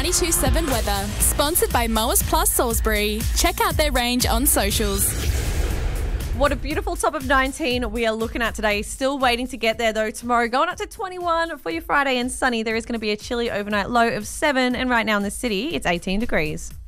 92.7 weather. Sponsored by Mowers Plus Salisbury. Check out their range on socials. What a beautiful top of 19 we are looking at today. Still waiting to get there though. Tomorrow going up to 21 for your Friday and sunny. There is going to be a chilly overnight low of 7, and right now in the city it's 18 degrees.